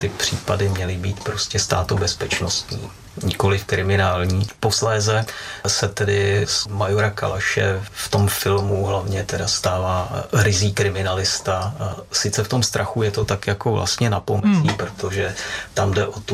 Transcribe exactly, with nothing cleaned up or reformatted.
ty případy měly být prostě státobezpečnostní, nikoliv kriminální. Posléze se tedy z majora Kalaše v tom filmu hlavně teda stává ryzí kriminalista. Sice v tom strachu je to tak jako vlastně na pomezí, hmm. protože tam jde o tu